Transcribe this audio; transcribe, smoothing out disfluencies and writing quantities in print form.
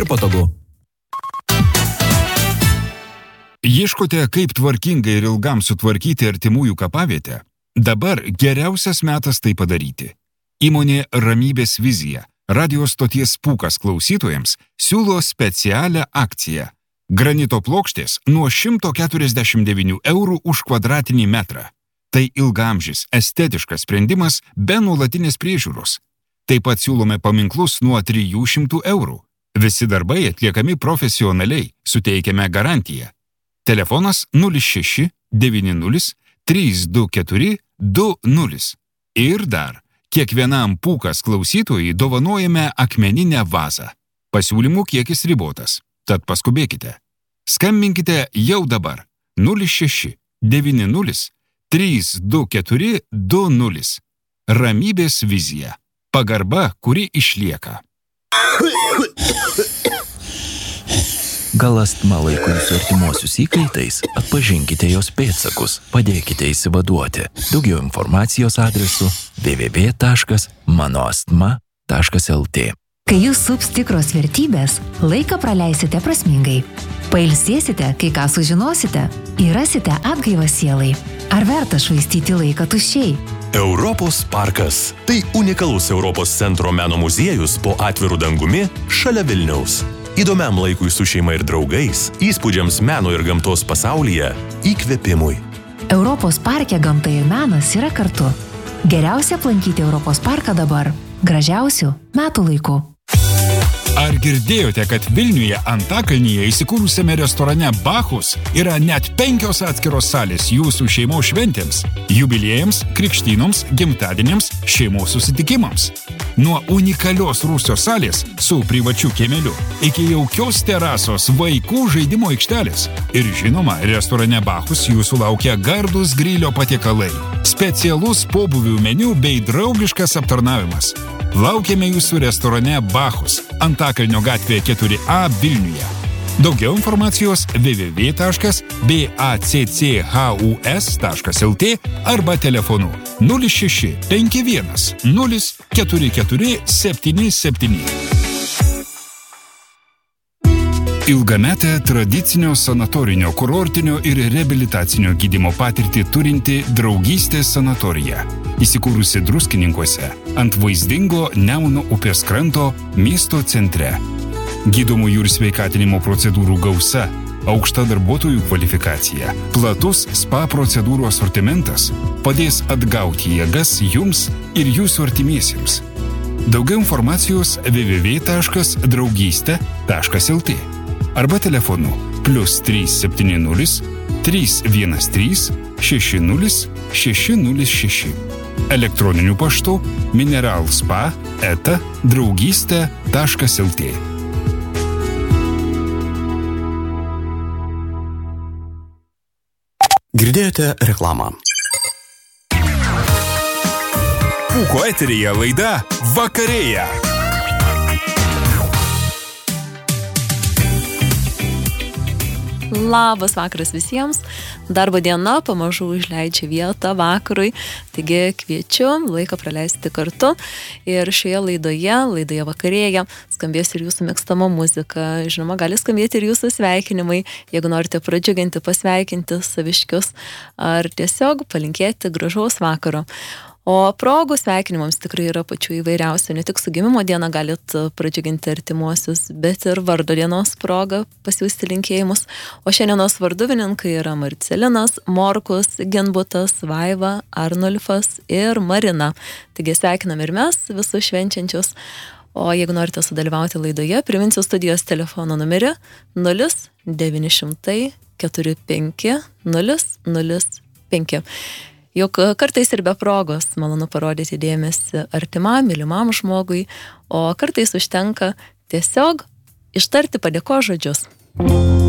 ir patogu. Ieškote, kaip tvarkingai ir ilgam sutvarkyti artimųjų kapavietę? Dabar geriausias metas tai padaryti. Įmonė Ramybės vizija, radio stoties Pūkas klausytojams, siūlo specialią akciją. Granito plokštės nuo 149 eurų už kvadratinį metrą. Tai ilgamžis, estetiškas sprendimas be nuolatinės priežiūros. Taip pat siūlome paminklus nuo 300 eurų. Visi darbai atliekami profesionaliai, suteikiame garantiją. Telefonas 06 90 324 20. Ir dar, kiekvienam Pūkas klausytojui dovanojame akmeninę vazą. Pasiūlymų kiekis ribotas, tad paskubėkite. Skambinkite jau dabar 06 90 324 20. Ramybės vizija. Pagarba, kuri išlieka. Gal astma laiko jūsų artimuosius įkaitais? Atpažinkite jos pėdsakus, padėkite išsivaduoti. Daugiau informacijos adresu www.manoastma.lt. Kai jūs sups tikros vertybės, laiką praleisite prasmingai. Pailsėsite, kai ką sužinosite, įrasite atgaivą sielai. Ar verta švaistyti laiką tuščiai? Europos parkas. Tai unikalus Europos centro meno muziejus po atviru dangumi šalia Vilniaus. Įdomiam laikui su šeima ir draugais, įspūdžiams meno ir gamtos pasaulyje, įkvėpimui. Europos parke gamta ir menas yra kartu. Geriausia aplankyti Europos parką dabar. Gražiausių metų laikų. Ar girdėjote, kad Vilniuje Antakalnyje įsikūrusiame restorane Bachus yra net 5 atskiros salės jūsų šeimos šventėms, jubiliejams, krikštynoms, gimtadieniams, šeimos susitikimams? Nuo unikalios rūsio salės su privačiu kiemeliu iki jaukios terasos vaikų žaidimo aikštelės. Ir žinoma, restorane Bachus jūsų laukia gardūs grilio patiekalai, specialus pobūvių meniu bei draugiškas aptarnavimas. Laukiame jūsų restorane Bachus, Antakalnio gatvėje 4A Vilniuje. Daugiau informacijos www.bacchus.lt arba telefonu 06 51 044 77. Ilgametę tradicinio sanatorinio, kurortinio ir reabilitacinio gydymo patirtį turinti Draugystės sanatorija. Įsikūrusi Druskininkuose, ant vaizdingo Nemuno upės kranto miesto centre. Gydomųjų ir sveikatinimo procedūrų gausa, aukšta darbuotojų kvalifikacija, platus spa procedūrų asortimentas padės atgauti jėgas jums ir jūsų artimiesiems. Daugiau informacijos www.draugyste.lt arba telefonu +370 313 60 606. Elektroniniu paštu mineralspa@draugyste.lt. Girdėjote reklamą. Pūko eteryje laida Vakarėja. Labas vakaras visiems. Darbo diena pamažu užleidžia vietą vakarui, taigi kviečiu laiką praleisti kartu. Ir šioje laidoje Vakarėja, skambės ir jūsų mėgstama muzika. Žinoma, gali skambėti ir jūsų sveikinimai, jeigu norite pradžiuginti, pasveikinti saviškius ar tiesiog palinkėti gražaus vakaro. O progų sveikinimams tikrai yra pačių įvairiausių. Ne tik su gimimo diena galit pradžiuginti artimuosius, bet ir vardo dienos proga pasiųsti linkėjimus. O šiandienos varduvininkai yra Marcelinas, Morkus, Genbutas, Vaiva, Arnulfas ir Marina. Taigi sveikinam ir mes visus švenčiančius. O jeigu norite sudalyvauti laidoje, priminsiu studijos telefono numerį 0900 45 005. Juk kartais ir be progos malonu parodyti dėmesį artimam, mylimam žmogui, o kartais užtenka tiesiog ištarti padėkos žodžius.